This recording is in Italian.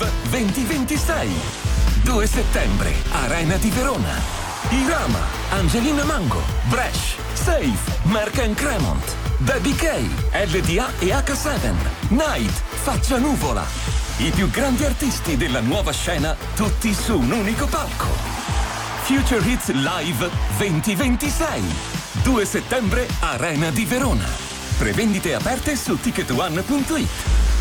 Live 2026. 2 settembre, Arena di Verona. Irama, Angelina Mango, Bresh, Safe, Merck & Cremont, Baby K, LDA e H7, Night, Faccia Nuvola. I più grandi artisti della nuova scena, tutti su un unico palco. Future Hits Live 2026. 2 settembre, Arena di Verona. Prevendite aperte su ticketone.it.